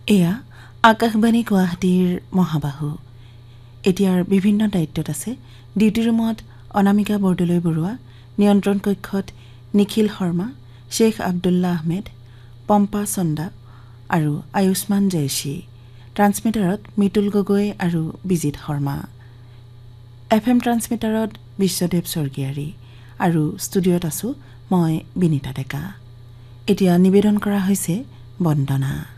এয়া আকাশবাণী গুৱাহাটীৰ মহাবাহু। এতিয়াৰ বিভিন্ন দায়িত্বত আছে ডিউটি ৰুমত অনামিকা বৰদলৈ বৰুৱা, নিয়ন্ত্ৰণ কক্ষত নিখিল শৰ্মা, শ্বেখ আব্দুল্লাহ আহমেদ, পম্পা চন্দা আৰু আয়ুষ্মান জয়শী। ট্ৰান্সমিটাৰত মিতুল গগৈ আৰু বিজিত শৰ্মা। FM ট্ৰান্সমিটাৰত বিশ্বদেৱ স্বৰ্গীয়াৰী আৰু ষ্টুডিঅ'ত আছো মই বিনীতা ডেকা। এতিয়া নিবেদন কৰা হৈছে বন্দনা।